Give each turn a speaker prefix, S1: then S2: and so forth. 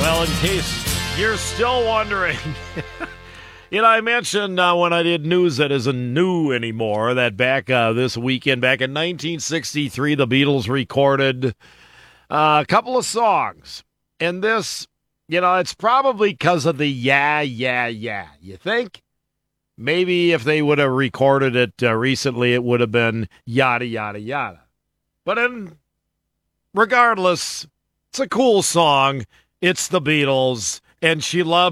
S1: Well, in case you're still wondering, I mentioned when I did news that isn't new anymore that back this weekend, back in 1963, the Beatles recorded a couple of songs. And this, it's probably because of the yeah, yeah, yeah. You think? Maybe if they would have recorded it recently, it would have been yada, yada, yada. But regardless, it's a cool song. It's the Beatles, and she loves